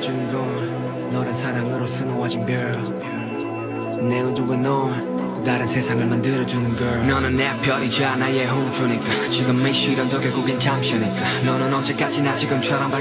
주는 건 너란 사랑으로 수놓아진 별. 내 우주와 넌 또 다른 세상을 만들어주는 걸. 너는 내 별이자 나의 우주니까 지금 이 시련도 결국엔 잠시니까. 너는 언제까지나 지금처럼